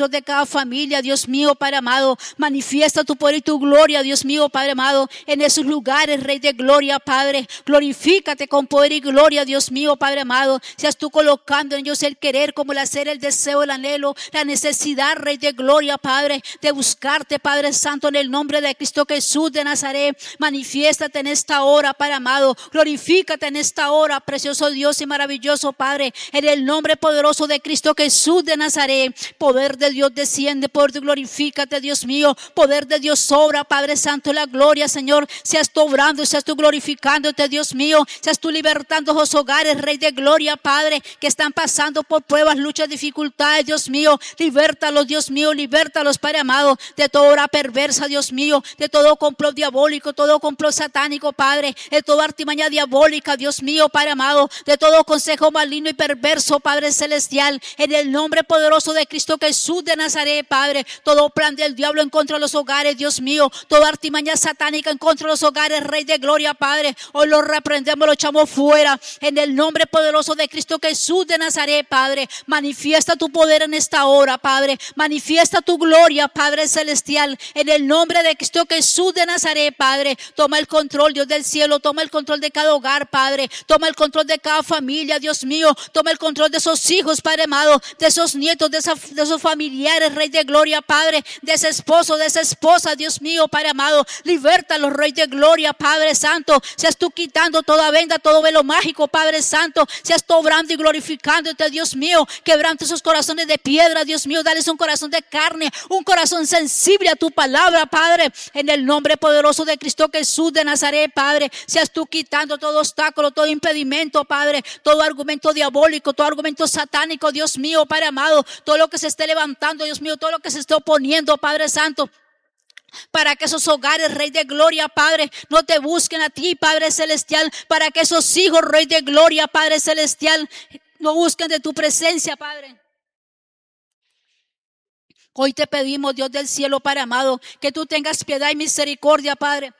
control de cada familia, Dios mío, Padre amado. Manifiesta tu poder y tu gloria, Dios mío, Padre amado, en esos lugares, Rey de gloria, Padre. Glorifícate con poder y gloria, Dios mío, Padre amado. Seas tú colocando en ellos el querer como el hacer, el deseo, el anhelo, la necesidad, Rey de gloria, Padre, de buscarte, Padre Santo, en el nombre de Cristo Jesús de Nazaret. Manifiéstate en esta hora, Padre amado. Glorifícate en esta hora, precioso Dios y maravilloso Padre, en el nombre poderoso de Cristo Jesús de Nazaret. Poder de Dios desciende, poder de glorifícate, Dios mío. Poder de Dios sobra, Padre Santo, la gloria, Señor. Seas tú obrando y seas tú glorificándote, Dios mío. Seas tú libertando esos hogares, Rey de gloria, Padre, que están pasando por pruebas, luchas, dificultades, Dios mío. Libértalos, Dios mío, libértalos, Padre amado, de toda hora perversa, Dios mío, de todo complot diabólico, todo complot satánico, Padre, de toda artimaña diabólica, Dios mío, Padre amado, de todo consejo maligno y perverso, Padre celestial, en el nombre poderoso de Cristo Jesús de Nazaret, Padre. Todo plan del diablo en contra de los hogares, Dios mío, toda artimaña satánica en contra de los hogares, Rey de gloria, Padre, hoy lo reprendemos, lo echamos fuera, en el nombre poderoso de Cristo Jesús de Nazaret, Padre. Manifiesta tu poder en esta hora, Padre. Manifiesta tu gloria, Padre celestial, en el nombre de Cristo Jesús de Nazaret, Padre. Toma el control, Dios del cielo. Toma el control de cada hogar, Padre. Toma el control de cada familia, Dios mío. Toma el control de esos hijos, Padre amado, de esos nietos, de esos familiares, Rey de gloria, Padre, de ese esposo, de esa esposa, Dios mío, Padre amado. Libértalos, Rey de gloria, Padre Santo. Seas tú quitando toda venda, todo velo mágico, Padre Santo. Seas tú obrando y glorificándote, Dios mío. Quebrante esos corazones de piedra, Dios mío. Dales un corazón de carne, un corazón sensible a tu palabra, Padre, en el nombre poderoso de Cristo Jesús de Nazaret, Padre. Seas tú quitando todo obstáculo, todo impedimento, Padre, todo argumento diabólico, todo argumento satánico, Dios mío, Padre amado, todo lo que se esté levantando, Dios mío, todo lo que se esté oponiendo, Padre Santo, para que esos hogares, Rey de gloria, Padre, no te busquen a ti, Padre celestial, para que esos hijos, Rey de gloria, Padre celestial, no busquen de tu presencia, Padre. Hoy te pedimos, Dios del cielo, Padre amado, que tú tengas piedad y misericordia, Padre.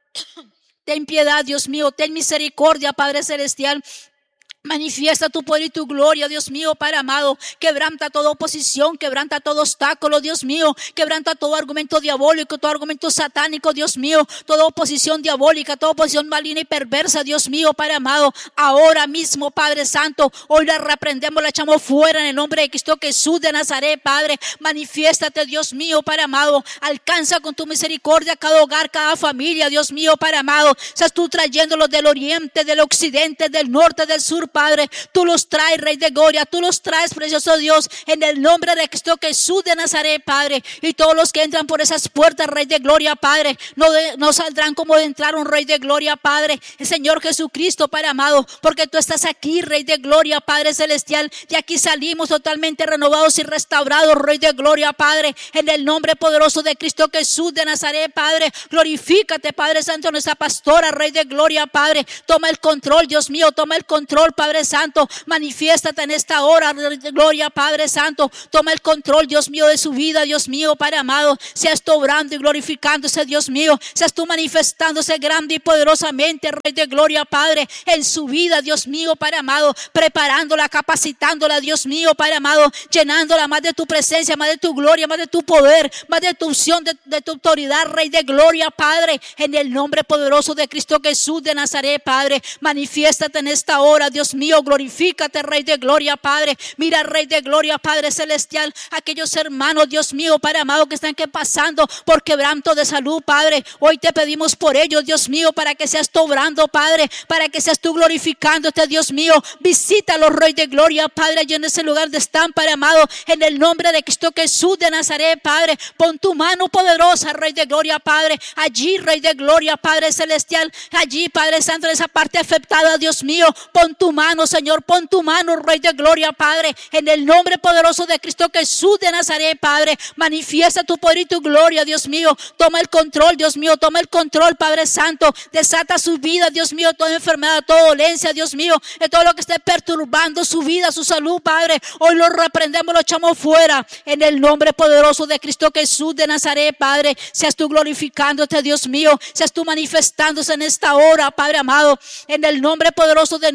Ten piedad, Dios mío, ten misericordia, Padre celestial. Manifiesta tu poder y tu gloria, Dios mío, Padre amado. Quebranta toda oposición, quebranta todo obstáculo, Dios mío. Quebranta todo argumento diabólico, todo argumento satánico, Dios mío. Toda oposición diabólica, toda oposición maligna y perversa, Dios mío, Padre amado. Ahora mismo, Padre Santo, hoy la reprendemos, la echamos fuera en el nombre de Cristo Jesús de Nazaret, Padre. Manifiéstate, Dios mío, Padre amado. Alcanza con tu misericordia cada hogar, cada familia, Dios mío, Padre amado. Seas tú trayéndolos del oriente, del occidente, del norte, del sur, Padre. Tú los traes, Rey de gloria, tú los traes, precioso Dios, en el nombre de Cristo Jesús de Nazaret, Padre. Y todos los que entran por esas puertas, Rey de gloria, Padre, no saldrán como de entrar un Rey de gloria, Padre, el Señor Jesucristo, Padre amado, porque tú estás aquí, Rey de gloria, Padre celestial, y aquí salimos totalmente renovados y restaurados, Rey de gloria, Padre, en el nombre poderoso de Cristo Jesús de Nazaret, Padre. Glorifícate, Padre Santo, nuestra pastora, Rey de gloria, Padre. Toma el control, Dios mío, toma el control, Padre Santo. Manifiéstate en esta hora, Rey de gloria, Padre Santo. Toma el control, Dios mío, de su vida, Dios mío, Padre amado. Seas tú obrando y glorificándose, Dios mío. Seas tú manifestándose grande y poderosamente, Rey de gloria, Padre, en su vida, Dios mío, Padre amado. Preparándola, capacitándola, Dios mío, Padre amado. Llenándola más de tu presencia, más de tu gloria, más de tu poder, más de tu unción, de tu autoridad, Rey de gloria, Padre. En el nombre poderoso de Cristo Jesús de Nazaret, Padre. Manifiéstate en esta hora, Dios mío. Glorifícate, Rey de gloria, Padre. Mira, Rey de gloria, Padre celestial, aquellos hermanos, Dios mío, Padre amado, que están pasando por quebranto de salud, Padre. Hoy te pedimos por ellos, Dios mío, para que seas tú obrando, Padre, para que seas tú glorificándote, Dios mío. Visítalos, Rey de gloria, Padre, allí en ese lugar donde están, Padre amado, en el nombre de Cristo Jesús de Nazaret, Padre. Pon tu mano poderosa, Rey de gloria, Padre, allí, Rey de gloria, Padre celestial, allí, Padre Santo, en esa parte afectada, Dios mío. Pon tu mano, Señor, pon tu mano, Rey de gloria, Padre, en el nombre poderoso de Cristo Jesús de Nazaret, Padre. Manifiesta tu poder y tu gloria, Dios mío. Toma el control, Dios mío, toma el control, Padre Santo. Desata su vida, Dios mío, toda enfermedad, toda dolencia, Dios mío, de todo lo que esté perturbando su vida, su salud, Padre. Hoy lo reprendemos, lo echamos fuera, en el nombre poderoso de Cristo Jesús de Nazaret, Padre. Seas tú glorificándote, Dios mío. Seas tú manifestándose en esta hora, Padre amado, en el nombre poderoso de nuestro Señor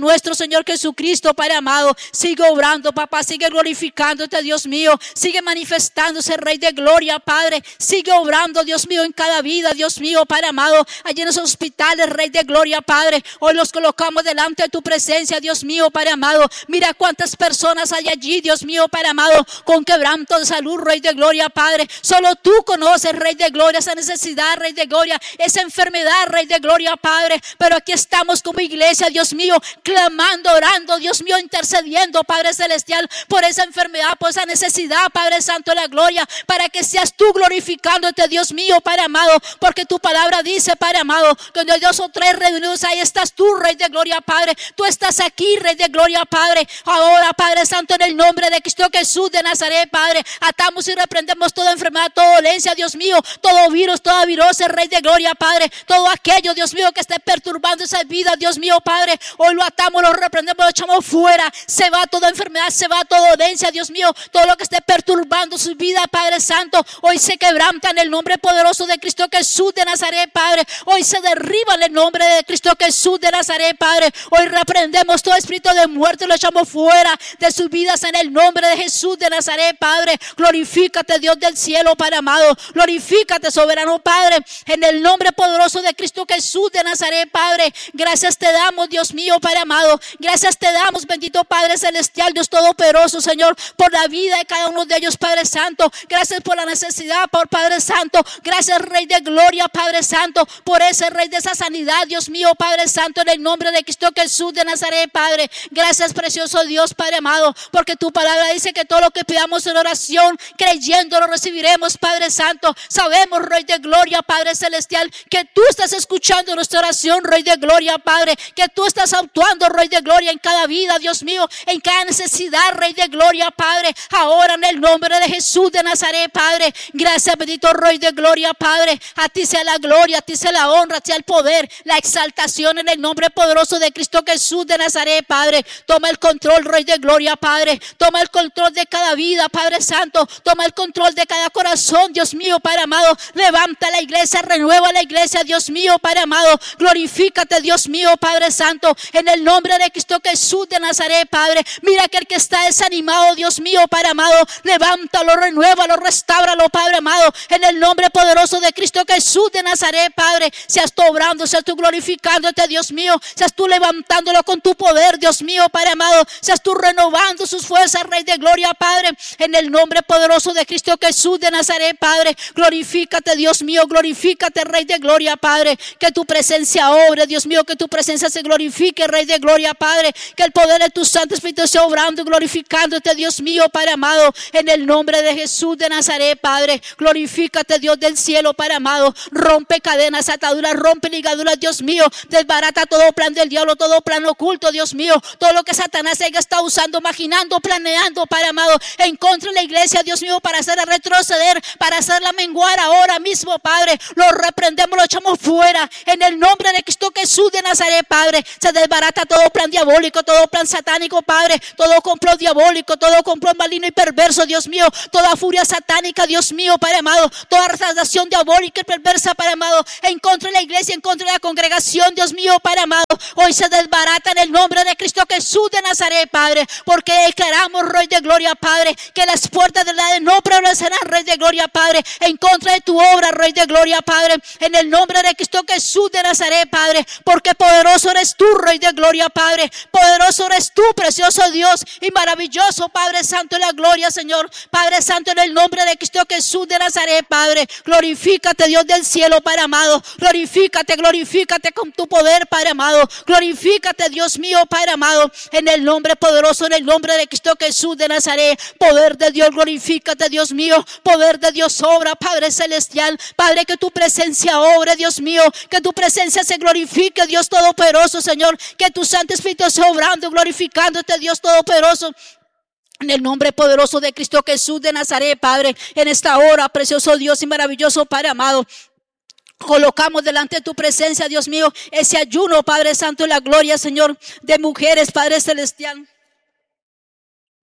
Señor Jesucristo, Padre amado. Sigue obrando, papá, sigue glorificándote, Dios mío. Sigue manifestándose, Rey de gloria, Padre. Sigue obrando, Dios mío, en cada vida, Dios mío, Padre amado. Allí en los hospitales, Rey de gloria, Padre. Hoy los colocamos delante de tu presencia, Dios mío, Padre amado. Mira cuántas personas hay allí, Dios mío, Padre amado, con quebranto de salud, Rey de gloria, Padre. Solo tú conoces, Rey de gloria, esa necesidad, Rey de gloria, esa enfermedad, Rey de gloria, Padre. Pero aquí estamos como iglesia, Dios mío, clamando, orando, Dios mío, intercediendo, Padre celestial, por esa enfermedad, por esa necesidad, Padre santo de la gloria, para que seas tú glorificándote, Dios mío, Padre amado, porque tu palabra dice, Padre amado, que donde hay 2 o 3 reunidos, ahí estás tú, Rey de gloria, Padre. Tú estás aquí, Rey de gloria, Padre. Ahora, Padre santo, en el nombre de Cristo Jesús de Nazaret, Padre, atamos y reprendemos toda enfermedad, toda dolencia, Dios mío, todo virus, toda virosa, Rey de gloria, Padre. Todo aquello, Dios mío, que esté perturbando esa vida, Dios mío, Padre, hoy lo atamos, lo reprendemos, lo echamos fuera. Se va toda enfermedad, se va toda dolencia, Dios mío, todo lo que esté perturbando su vida, Padre santo, hoy se quebranta en el nombre poderoso de Cristo Jesús de Nazaret, Padre. Hoy se derriba en el nombre de Cristo Jesús de Nazaret, Padre. Hoy reprendemos todo espíritu de muerte, lo echamos fuera de sus vidas en el nombre de Jesús de Nazaret, Padre. Glorifícate, Dios del cielo, Padre amado. Glorifícate, soberano Padre, en el nombre poderoso de Cristo Jesús de Nazaret, Padre. Gracias te damos, Dios mío, Padre amado. Gracias te damos, bendito Padre celestial, Dios todopoderoso, Señor, por la vida de cada uno de ellos, Padre santo. Gracias por la necesidad, por Padre santo. Gracias, Rey de gloria, Padre santo, por ese Rey de esa sanidad, Dios mío, Padre santo, en el nombre de Cristo Jesús de Nazaret, Padre. Gracias, precioso Dios, Padre amado, porque tu palabra dice que todo lo que pidamos en oración, creyendo lo recibiremos, Padre santo. Sabemos, Rey de gloria, Padre celestial, que tú estás escuchando nuestra oración, Rey de gloria, Padre, que tú estás actuando, Rey de gloria, en cada vida, Dios mío, en cada necesidad, Rey de gloria, Padre. Ahora en el nombre de Jesús de Nazaret, Padre. Gracias, bendito Rey de gloria, Padre. A ti sea la gloria, a ti sea la honra, a ti sea el poder, la exaltación en el nombre poderoso de Cristo Jesús de Nazaret, Padre. Toma el control, Rey de gloria, Padre. Toma el control de cada vida, Padre santo. Toma el control de cada corazón, Dios mío, Padre amado. Levanta la iglesia, renueva la iglesia, Dios mío, Padre amado. Glorifícate, Dios mío, Padre santo, en el nombre de Cristo Jesús de Nazaret, Padre. Mira aquel que está desanimado, Dios mío, Padre amado. Levántalo, renuévalo, restáuralo, Padre amado, en el nombre poderoso de Cristo Jesús de Nazaret, Padre. Seas tú obrando, seas tú glorificándote, Dios mío. Seas tú levantándolo con tu poder, Dios mío, Padre amado. Seas tú renovando sus fuerzas, Rey de gloria, Padre, en el nombre poderoso de Cristo Jesús de Nazaret, Padre. Glorifícate, Dios mío, glorifícate, Rey de gloria, Padre. Que tu presencia obre, Dios mío, que tu presencia se glorifique, Rey de gloria, Padre. Que el poder de tu Santo Espíritu sea obrando y glorificándote, Dios mío, Padre amado, en el nombre de Jesús de Nazaret, Padre. Glorifícate, Dios del cielo, Padre amado. Rompe cadenas, ataduras, rompe ligaduras, Dios mío. Desbarata todo plan del diablo, todo plan oculto, Dios mío. Todo lo que Satanás haya estado usando, maquinando, planeando, Padre amado, en contra de la iglesia, Dios mío, para hacerla retroceder, para hacerla menguar ahora mismo, Padre. Lo reprendemos, lo echamos fuera en el nombre de Cristo Jesús de Nazaret, Padre. Se desbarata todo plan diabólico, todo plan satánico, Padre. Todo complot diabólico, todo complot maligno y perverso, Dios mío. Toda furia satánica, Dios mío, Padre amado. Toda retardación diabólica y perversa, Padre amado, en contra de la iglesia, en contra de la congregación, Dios mío, Padre amado. Hoy se desbarata en el nombre de Cristo Jesús de Nazaret, Padre. Porque declaramos, Rey de gloria, Padre, que las puertas de la no prevalecerán, Rey de gloria, Padre, en contra de tu obra, Rey de gloria, Padre, en el nombre de Cristo Jesús de Nazaret, Padre. Porque poderoso eres tú, Rey de gloria, Padre. Poderoso eres tú, precioso Dios y maravilloso, Padre santo de la gloria, Señor. Padre santo, en el nombre de Cristo Jesús de Nazaret, Padre. Glorifícate, Dios del cielo, Padre amado. Glorifícate, glorifícate con tu poder, Padre amado. Glorifícate, Dios mío, Padre amado, en el nombre poderoso, en el nombre de Cristo Jesús de Nazaret. Poder de Dios, glorifícate, Dios mío. Poder de Dios obra, Padre celestial. Padre, que tu presencia obre, Dios mío. Que tu presencia se glorifique, Dios todopoderoso, Señor. Que tu Santo Espíritu sea obrando, glorificándote, Dios todopoderoso. En el nombre poderoso de Cristo Jesús de Nazaret, Padre, en esta hora, precioso Dios y maravilloso Padre amado, colocamos delante de tu presencia, Dios mío, ese ayuno, Padre Santo, en la gloria, Señor, de mujeres, Padre Celestial.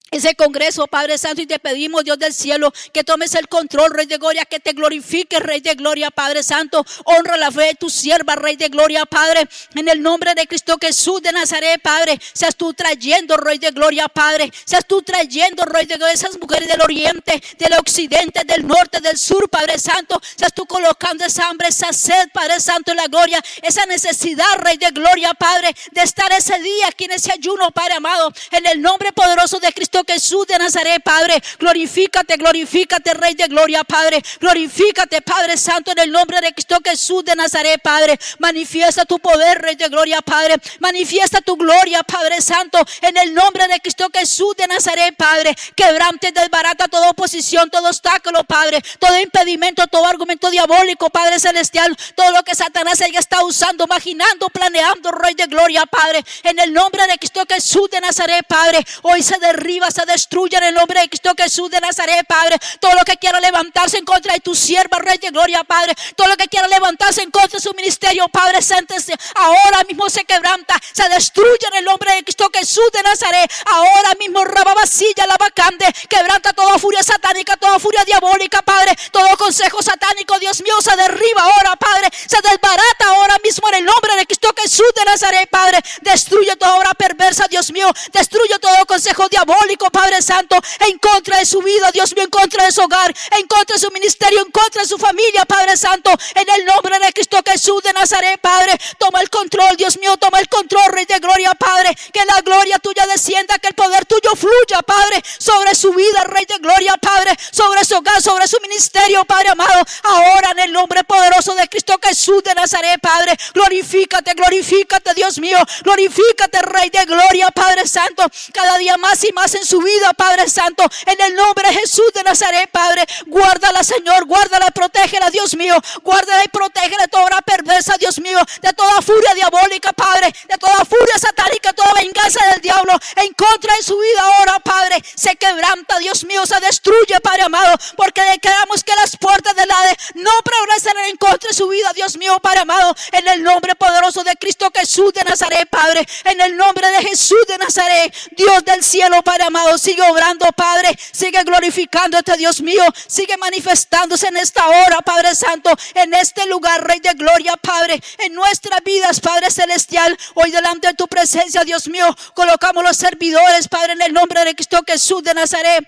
ese congreso, Padre Santo, y te pedimos, Dios del cielo, que tomes el control, Rey de Gloria, que te glorifiques, Rey de Gloria, Padre Santo. Honra la fe de tu sierva, Rey de Gloria, Padre, en el nombre de Cristo Jesús de Nazaret, Padre. Seas tú trayendo, Rey de Gloria, Padre, seas tú trayendo, Rey de Gloria, esas mujeres del oriente, del occidente, del norte, del sur, Padre Santo. Seas tú colocando esa hambre, esa sed, Padre Santo, en la gloria, esa necesidad, Rey de Gloria, Padre, de estar ese día aquí en ese ayuno, Padre amado, en el nombre poderoso de Cristo Jesús de Nazaret, Padre. Glorifícate, glorifícate, Rey de Gloria, Padre. Glorifícate, Padre Santo, en el nombre de Cristo Jesús de Nazaret, Padre. Manifiesta tu poder, Rey de Gloria, Padre. Manifiesta tu gloria, Padre Santo, en el nombre de Cristo Jesús de Nazaret, Padre. Quebrante, desbarata toda oposición, todo obstáculo, Padre, todo impedimento, todo argumento diabólico, Padre celestial, todo lo que Satanás haya está usando, imaginando, planeando, Rey de Gloria, Padre, en el nombre de Cristo Jesús de Nazaret, Padre. Hoy se derriba, se destruye en el nombre de Cristo Jesús de Nazaret, Padre. Todo lo que quiera levantarse en contra de tu sierva, Rey de Gloria, Padre. Todo lo que quiera levantarse en contra de su ministerio, Padre Santo, ahora mismo se quebranta, se destruye en el nombre de Cristo Jesús de Nazaret. Ahora mismo rababasilla la vacante, quebranta toda furia satánica, toda furia diabólica, Padre. Todo consejo satánico, Dios mío, se derriba ahora, Padre. Se desbarata ahora mismo en el nombre de Cristo Jesús de Nazaret, Padre. Destruye toda obra perversa, Dios mío. Destruye todo consejo diabólico, Padre Santo, en contra de su vida, Dios mío, en contra de su hogar, en contra de su ministerio, en contra de su familia, Padre Santo, en el nombre de Cristo Jesús de Nazaret, Padre. Toma el control, Dios mío, toma el control, Rey de Gloria, Padre. Que la gloria tuya descienda, que el poder tuyo fluya, Padre, sobre su vida, Rey de Gloria, Padre, sobre su hogar, sobre su ministerio, Padre amado. Ahora en el nombre poderoso de Cristo Jesús de Nazaret, Padre. Glorifícate, glorifícate, Dios mío. Glorifícate, Rey de Gloria, Padre Santo. Cada día más y más en su vida, Padre Santo, en el nombre de Jesús de Nazaret, Padre. Guárdala, Señor, guárdala, protégela, Dios mío. Guárdala y protégela de toda obra perversa, Dios mío, de toda furia diabólica, Padre, de toda furia satánica, toda venganza del diablo en contra de su vida ahora, Padre. Se quebranta, Dios mío, se destruye, Padre amado, porque declaramos que las puertas del Hades no prevalecerán en contra de su vida, Dios mío, Padre amado, en el nombre poderoso de Cristo Jesús de Nazaret, Padre, en el nombre de Jesús de Nazaret. Dios del cielo, Padre amado, sigue obrando, Padre, sigue glorificándote, Dios mío, sigue manifestándose en esta hora, Padre Santo, en este lugar, Rey de Gloria, Padre, en nuestras vidas, Padre celestial. Hoy delante de tu presencia, Dios mío, colocamos los servidores, Padre, en el nombre de Cristo Jesús de Nazaret.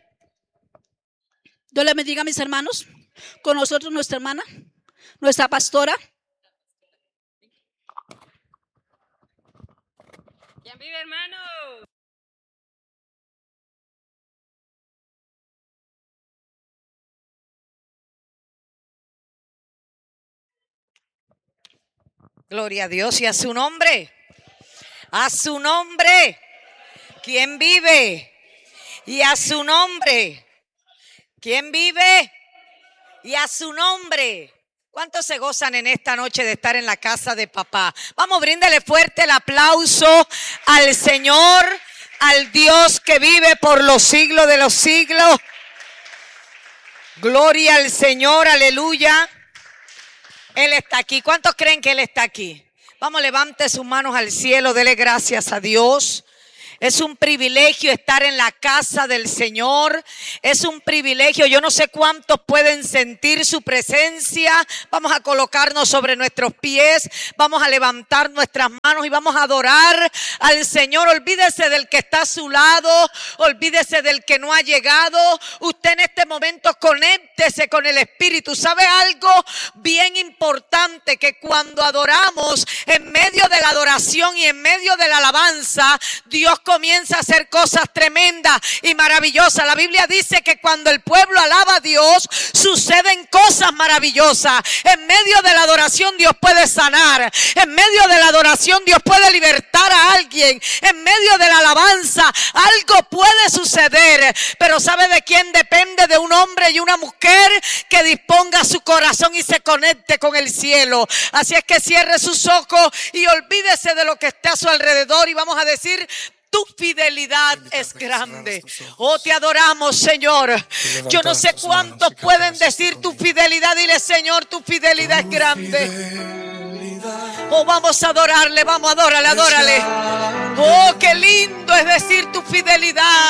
Dios les bendiga, mis hermanos. Con nosotros nuestra hermana, nuestra pastora. ¿Quién vive, hermano? Gloria a Dios y a su nombre. A su nombre. ¿Quién vive? Y a su nombre. ¿Quién vive? Y a su nombre. ¿Cuántos se gozan en esta noche de estar en la casa de papá? Vamos, bríndale fuerte el aplauso al Señor, al Dios que vive por los siglos de los siglos. Gloria al Señor, aleluya. Él está aquí. ¿Cuántos creen que Él está aquí? Vamos, levante sus manos al cielo, dele gracias a Dios. Es un privilegio estar en la casa del Señor. Es un privilegio. Yo no sé cuántos pueden sentir su presencia. Vamos a colocarnos sobre nuestros pies. Vamos a levantar nuestras manos y vamos a adorar al Señor. Olvídese del que está a su lado. Olvídese del que no ha llegado. Usted en este momento conéctese con el Espíritu. ¿Sabe algo bien importante? Que cuando adoramos, en medio de la adoración y en medio de la alabanza, Dios comienza a hacer cosas tremendas y maravillosas. La Biblia dice que cuando el pueblo alaba a Dios, suceden cosas maravillosas. En medio de la adoración Dios puede sanar. En medio de la adoración Dios puede libertar a alguien. En medio de la alabanza algo puede suceder. Pero ¿sabe de quién depende? De un hombre y una mujer que disponga su corazón y se conecte con el cielo. Así es que cierre sus ojos y olvídese de lo que está a su alrededor y vamos a decir: tu fidelidad es grande. Oh, te adoramos, Señor. Yo no sé cuántos pueden decir tu fidelidad. Dile: Señor, tu fidelidad es grande. Oh, vamos a adorarle, vamos, adórale, adórale. Oh, qué lindo es decir tu fidelidad.